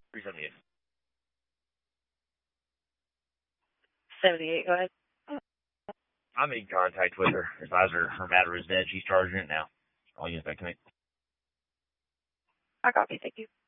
378. 78, go ahead. I'm in contact with her. Advisor, her matter is dead. She's charging it now. I'll use that to me. I copy, thank you.